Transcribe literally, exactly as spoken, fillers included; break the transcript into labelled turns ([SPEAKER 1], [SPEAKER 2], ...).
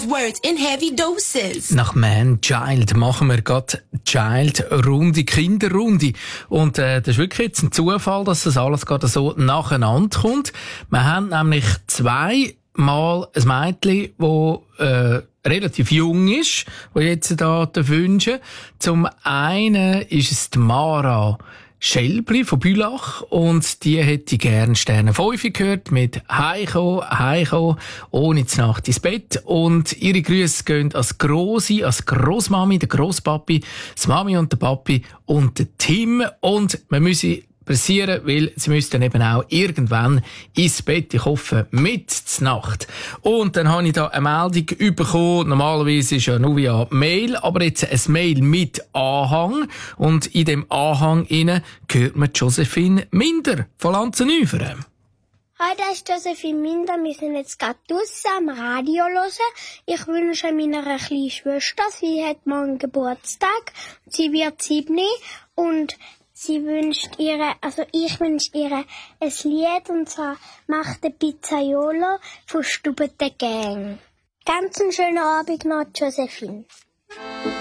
[SPEAKER 1] words in heavy doses.
[SPEAKER 2] Nach Man Child machen wir gerade Child-Runde, Kinderrunde. Und äh, das ist wirklich jetzt ein Zufall, dass das alles gerade so nacheinander kommt. Wir haben nämlich zweimal ein Mädchen, das äh, relativ jung ist, das jetzt da wünschen. Zum einen ist es die Mara Schelbli von Bülach und die hätte gerne Sterne fünf gehört mit Heiko, Heiko, ohne die Nacht ins Bett. Und ihre Grüße gehen als Grossi, als Grossmami, der Grosspapi, das Mami und der Papi und der Tim. Und wir müssen pressieren, weil sie müssten eben auch irgendwann ins Bett. Ich hoffe, mit zur Nacht. Und dann habe ich da eine Meldung bekommen. Normalerweise ist ja nur via Mail, aber jetzt ein Mail mit Anhang. Und in dem Anhang innen hört man Josephine Minder von Lanzenüferen.
[SPEAKER 3] Hi, das ist Josephine Minder. Wir sind jetzt gerade draussen am Radio hören. Ich wünsche meiner kleinen Schwester, sie hat morgen Geburtstag. Sie wird sieben und sie wünscht ihre, also ich wünsche ihr ein Lied, und zwar «Macht der Pizzaiolo» von Stubete Gang. Ganz einen schönen Abend noch, Josephine.